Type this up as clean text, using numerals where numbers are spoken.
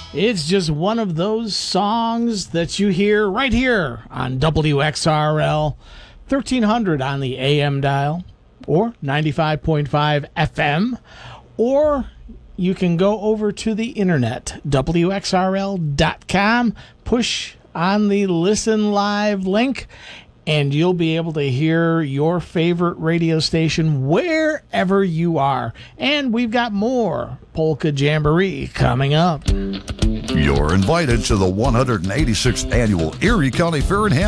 It's just one of those songs that you hear right here on WXRL 1300 on the AM dial or 95.5 FM, or you can go over to the internet, WXRL.com, push on the Listen Live link, and you'll be able to hear your favorite radio station wherever you are. And we've got more Polka Jamboree coming up. You're invited to the 186th Annual Erie County Fair and